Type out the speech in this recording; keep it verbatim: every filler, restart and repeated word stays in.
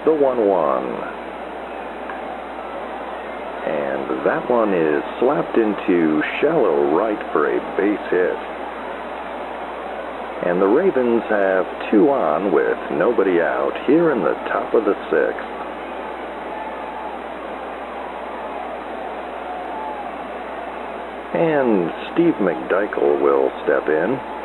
the one one. And that one is slapped into shallow right for a base hit. And the Ravens have two on with nobody out here in the top of the sixth. And Steve McDykel will step in.